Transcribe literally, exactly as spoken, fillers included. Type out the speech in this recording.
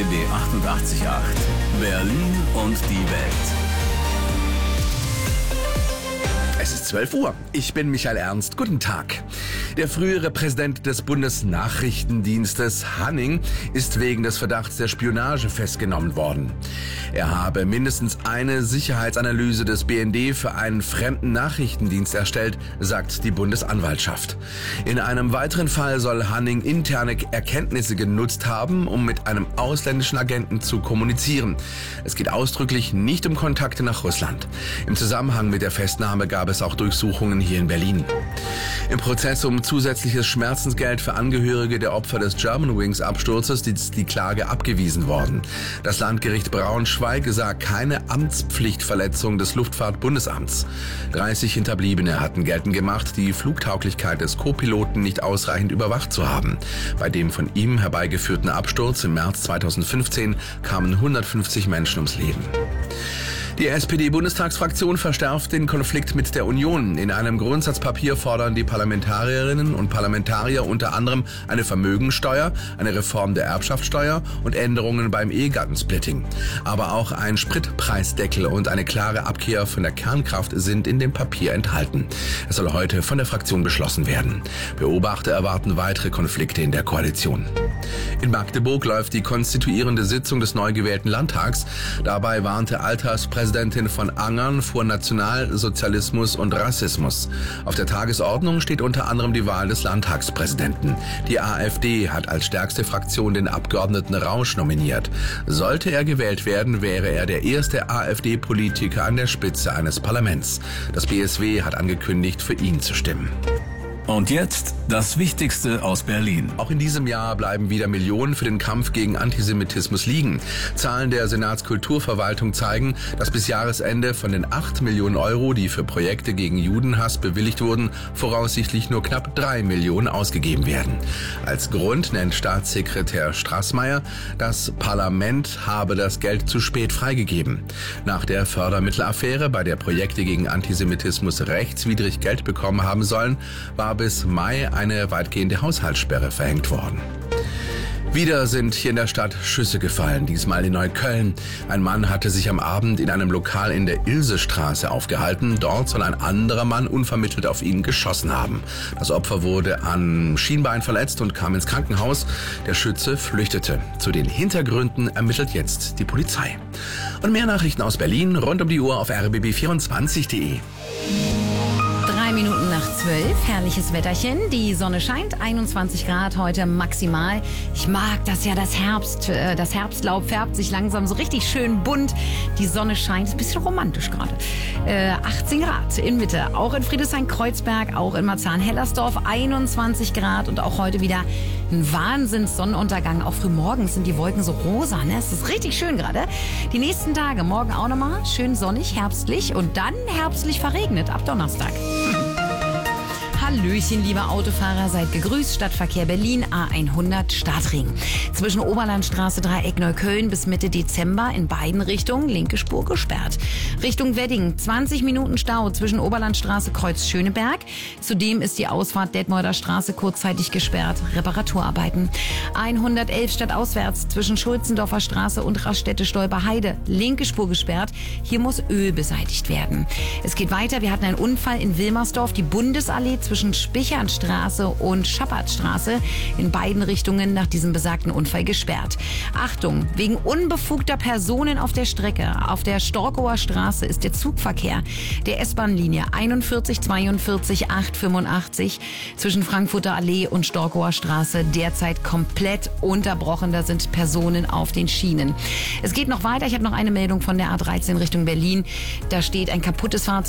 B achtundachtzig Komma acht. Berlin und die Welt. Es ist zwölf Uhr. Ich bin Michael Ernst. Guten Tag. Der frühere Präsident des Bundesnachrichtendienstes Hanning ist wegen des Verdachts der Spionage festgenommen worden. Er habe mindestens eine Sicherheitsanalyse des B N D für einen fremden Nachrichtendienst erstellt, sagt die Bundesanwaltschaft. In einem weiteren Fall soll Hanning interne Erkenntnisse genutzt haben, um mit einem ausländischen Agenten zu kommunizieren. Es geht ausdrücklich nicht um Kontakte nach Russland. Im Zusammenhang mit der Festnahme gab es auch Durchsuchungen hier in Berlin. Im Prozess um zusätzliches Schmerzensgeld für Angehörige der Opfer des Germanwings-Absturzes ist die Klage abgewiesen worden. Das Landgericht Braunschweig sah keine Amtspflichtverletzung des Luftfahrtbundesamts. dreißig Hinterbliebene hatten geltend gemacht, die Flugtauglichkeit des Co-Piloten nicht ausreichend überwacht zu haben. Bei dem von ihm herbeigeführten Absturz im März zweitausendfünfzehn kamen hundertfünfzig Menschen ums Leben. Die S P D-Bundestagsfraktion verschärft den Konflikt mit der Union. In einem Grundsatzpapier fordern die Parlamentarierinnen und Parlamentarier unter anderem eine Vermögensteuer, eine Reform der Erbschaftssteuer und Änderungen beim Ehegattensplitting. Aber auch ein Spritpreisdeckel und eine klare Abkehr von der Kernkraft sind in dem Papier enthalten. Es soll heute von der Fraktion beschlossen werden. Beobachter erwarten weitere Konflikte in der Koalition. In Magdeburg läuft die konstituierende Sitzung des neu gewählten Landtags. Dabei warnte Alterspräsidentin von Angern vor Nationalsozialismus und Rassismus. Auf der Tagesordnung steht unter anderem die Wahl des Landtagspräsidenten. Die AfD hat als stärkste Fraktion den Abgeordneten Rausch nominiert. Sollte er gewählt werden, wäre er der erste AfD-Politiker an der Spitze eines Parlaments. Das B S W hat angekündigt, für ihn zu stimmen. Und jetzt das Wichtigste aus Berlin. Auch in diesem Jahr bleiben wieder Millionen für den Kampf gegen Antisemitismus liegen. Zahlen der Senatskulturverwaltung zeigen, dass bis Jahresende von den acht Millionen Euro, die für Projekte gegen Judenhass bewilligt wurden, voraussichtlich nur knapp drei Millionen ausgegeben werden. Als Grund nennt Staatssekretär Straßmeier, das Parlament habe das Geld zu spät freigegeben. Nach der Fördermittelaffäre, bei der Projekte gegen Antisemitismus rechtswidrig Geld bekommen haben sollen, war bis Mai eine weitgehende Haushaltssperre verhängt worden. Wieder sind hier in der Stadt Schüsse gefallen, diesmal in Neukölln. Ein Mann hatte sich am Abend in einem Lokal in der Ilsestraße aufgehalten. Dort soll ein anderer Mann unvermittelt auf ihn geschossen haben. Das Opfer wurde am Schienbein verletzt und kam ins Krankenhaus. Der Schütze flüchtete. Zu den Hintergründen ermittelt jetzt die Polizei. Und mehr Nachrichten aus Berlin rund um die Uhr auf r b b vierundzwanzig punkt de. Drei Minuten nach zwölf, herrliches Wetterchen. Die Sonne scheint, einundzwanzig Grad heute maximal. Ich mag das ja, das Herbst, äh, das Herbstlaub färbt sich langsam so richtig schön bunt. Die Sonne scheint, ist ein bisschen romantisch gerade. Äh, achtzehn Grad in Mitte, auch in Friedrichshain-Kreuzberg, auch in Marzahn-Hellersdorf, einundzwanzig Grad und auch heute wieder ein Wahnsinns-Sonnenuntergang. Auch frühmorgens sind die Wolken so rosa, ne? Es ist richtig schön gerade. Die nächsten Tage, morgen auch nochmal schön sonnig, herbstlich und dann herbstlich verregnet ab Donnerstag. Hallöchen, liebe Autofahrer, seid gegrüßt. Stadtverkehr Berlin, A hundert Startring. Zwischen Oberlandstraße Dreieck Neukölln bis Mitte Dezember in beiden Richtungen linke Spur gesperrt. Richtung Wedding zwanzig Minuten Stau zwischen Oberlandstraße Kreuz Schöneberg. Zudem ist die Ausfahrt Detmolder Straße kurzzeitig gesperrt. Reparaturarbeiten. hundertelf stadtauswärts zwischen Schulzendorfer Straße und Raststätte Stolperheide. Linke Spur gesperrt. Hier muss Öl beseitigt werden. Es geht weiter. Wir hatten einen Unfall in Wilmersdorf. Die Bundesallee zwischen Spichernstraße und Schappertstraße in beiden Richtungen nach diesem besagten Unfall gesperrt. Achtung, wegen unbefugter Personen auf der Strecke. Auf der Storkower Straße ist der Zugverkehr der S-Bahn-Linie einundvierzig zweiundvierzig achthundertfünfundachtzig zwischen Frankfurter Allee und Storkower Straße derzeit komplett unterbrochen. Da sind Personen auf den Schienen. Es geht noch weiter. Ich habe noch eine Meldung von der A dreizehn Richtung Berlin. Da steht ein kaputtes Fahrzeug